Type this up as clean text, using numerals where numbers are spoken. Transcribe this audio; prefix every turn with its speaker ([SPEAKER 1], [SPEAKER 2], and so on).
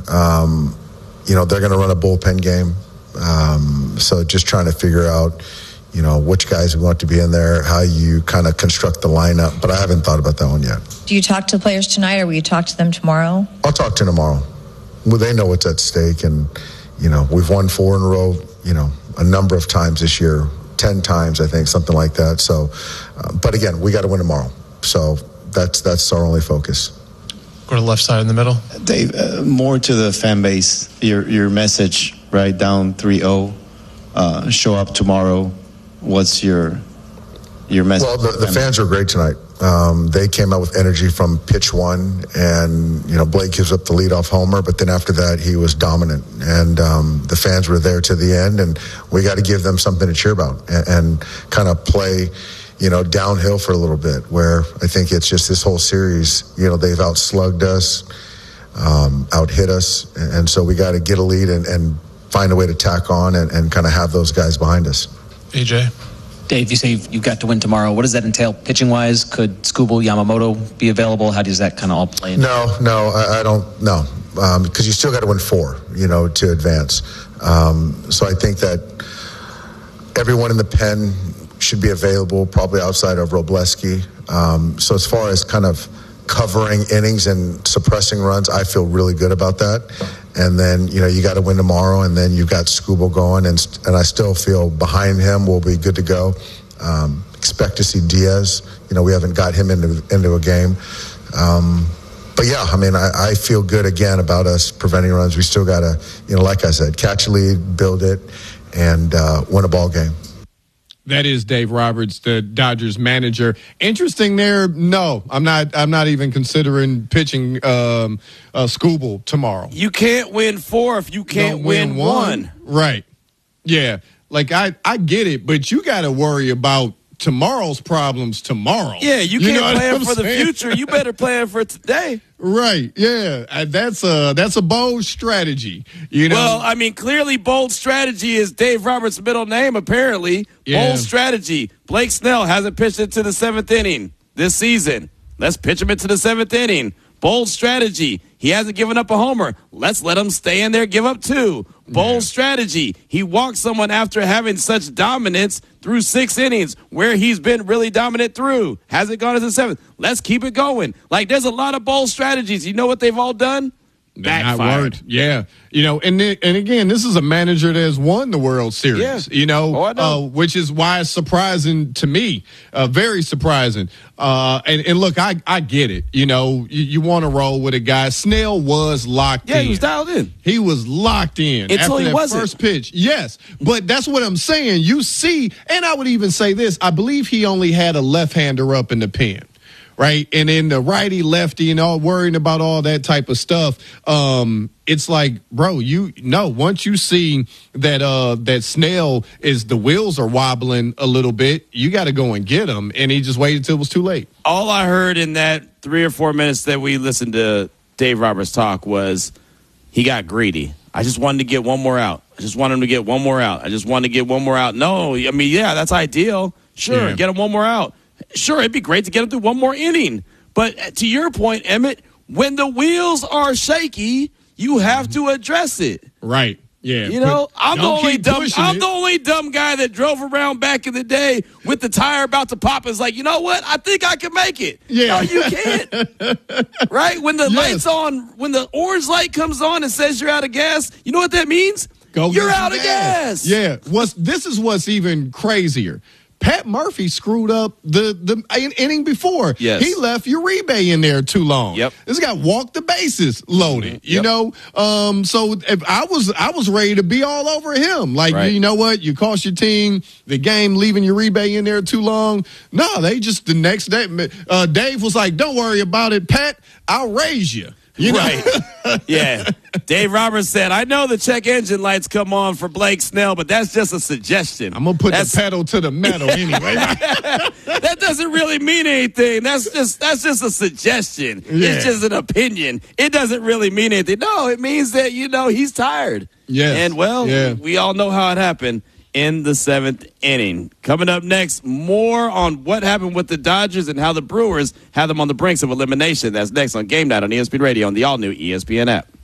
[SPEAKER 1] They're going to run a bullpen game. So just trying to figure out, which guys we want to be in there, how you kind of construct the lineup. But I haven't thought about that one yet.
[SPEAKER 2] Do you talk to players tonight, or will you talk to them tomorrow?
[SPEAKER 1] I'll talk to them tomorrow. Well, they know what's at stake, and, we've won 4 in a row, a number of times this year, 10 times, I think, something like that. So, but again, we got to win tomorrow. So that's our only focus.
[SPEAKER 3] Go to the left side in the middle.
[SPEAKER 4] Dave, more to the fan base, your message, right, down 3-0, show up tomorrow. What's your message?
[SPEAKER 1] Well, the fans were great tonight. They came out with energy from pitch one, and, Blake gives up the leadoff homer, but then after that, he was dominant. And the fans were there to the end, and we got to give them something to cheer about and kind of play, downhill for a little bit, where I think it's just this whole series, they've outslugged us, out-hit us, and so we got to get a lead and find a way to tack on and kind of have those guys behind us.
[SPEAKER 3] AJ?
[SPEAKER 5] Dave, you say you've got to win tomorrow. What does that entail pitching-wise? Could Skubal, Yamamoto be available? How does that kind of all play in?
[SPEAKER 1] No, I don't know. Because you still got to win 4, to advance. So I think that everyone in the pen should be available, probably outside of Robleski. So as far as kind of covering innings and suppressing runs, I feel really good about that. And then, you got to win tomorrow, and then you've got Skubal going, and I still feel behind him we'll be good to go. Expect to see Diaz. We haven't got him into a game. But yeah, I feel good again about us preventing runs. We still got to, like I said, catch a lead, build it, and win a ball game.
[SPEAKER 6] That is Dave Roberts, the Dodgers manager. Interesting there. No, I'm not even considering pitching Skubal tomorrow.
[SPEAKER 7] You can't win 4 if you can't win 1.
[SPEAKER 6] Right. Yeah. Like I get it, but you got to worry about tomorrow's problems tomorrow.
[SPEAKER 7] Yeah, you can't plan for the future. You better plan for today.
[SPEAKER 6] Right. Yeah. That's a bold strategy.
[SPEAKER 7] Well, clearly bold strategy is Dave Roberts' middle name, apparently. Yeah. Bold strategy. Blake Snell hasn't pitched into the 7th inning this season. Let's pitch him into the 7th inning. Bold strategy. He hasn't given up a homer. Let's let him stay in there, give up 2. Bold strategy. He walked someone after having such dominance through 6 innings, where he's been really dominant through. Hasn't gone to the 7th. Let's keep it going. Like, there's a lot of bold strategies. You know what they've all done? Backfired.
[SPEAKER 6] Yeah. And again, this is a manager that has won the World Series, which is why it's surprising to me, very surprising. And look, I get it. You want to roll with a guy. Snell was locked in.
[SPEAKER 7] Yeah, he was dialed in.
[SPEAKER 6] He was locked in
[SPEAKER 7] until
[SPEAKER 6] after
[SPEAKER 7] he
[SPEAKER 6] that first pitch. Yes, but that's what I'm saying. You see, and I would even say this, I believe he only had a left-hander up in the pen. Right. And then the righty lefty and all worrying about all that type of stuff. It's like, bro, once you see that Snell the wheels are wobbling a little bit, you got to go and get him. And he just waited till it was too late.
[SPEAKER 7] All I heard in that 3 or 4 minutes that we listened to Dave Roberts talk was he got greedy. I just wanted to get one more out. I just wanted him to get one more out. I just wanted to get one more out. No, that's ideal. Sure. Get him one more out. Sure, it'd be great to get him through one more inning. But to your point, Emmett, when the wheels are shaky, you have to address it.
[SPEAKER 6] Right. Yeah.
[SPEAKER 7] I'm the only dumb guy that drove around back in the day with the tire about to pop. Is like, you know what? I think I can make it.
[SPEAKER 6] Yeah.
[SPEAKER 7] No, you can't. Right? When the light's on, when the orange light comes on and says you're out of gas, you know what that means? You're out of gas.
[SPEAKER 6] Yeah. This is what's even crazier. Pat Murphy screwed up the inning before.
[SPEAKER 7] Yes.
[SPEAKER 6] He left Uribe in there too long.
[SPEAKER 7] Yep.
[SPEAKER 6] This guy walked the bases loaded, So if I was ready to be all over him. Like, You know what? You cost your team the game leaving Uribe in there too long. No, they just the next day, Dave was like, don't worry about it, Pat. I'll raise you.
[SPEAKER 7] Right. Yeah. Dave Roberts said, I know the check engine lights come on for Blake Snell, but that's just a suggestion.
[SPEAKER 6] I'm going to put the pedal to the metal anyway.
[SPEAKER 7] That doesn't really mean anything. That's just a suggestion. Yeah. It's just an opinion. It doesn't really mean anything. No, it means that, he's tired.
[SPEAKER 6] Yes.
[SPEAKER 7] And, we all know how it happened in the 7th inning. Coming up next, more on what happened with the Dodgers and how the Brewers had them on the brinks of elimination. That's next on Game Night on ESPN Radio on the all-new ESPN app.